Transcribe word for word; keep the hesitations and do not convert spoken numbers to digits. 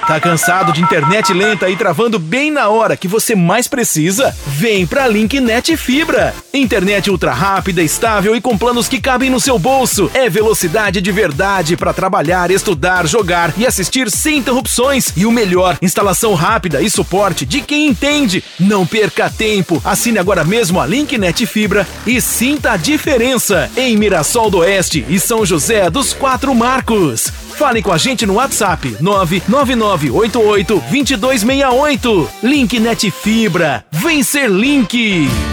Tá cansado de internet lenta e travando bem na hora que você mais precisa? Vem pra Linknet Fibra. Internet ultra rápida, estável e com planos que cabem no seu bolso. É velocidade de verdade para trabalhar, estudar, jogar e assistir sem interrupções. E o melhor, instalação rápida e suporte de quem entende. Não perca tempo. Assine agora mesmo a Linknet Fibra e sinta a diferença em Mirassol do Oeste e São José dos Quatro Marcos. Fale com a gente no WhatsApp nove nove nove oito oito dois dois seis oito. Linknet Fibra. Vem ser Link.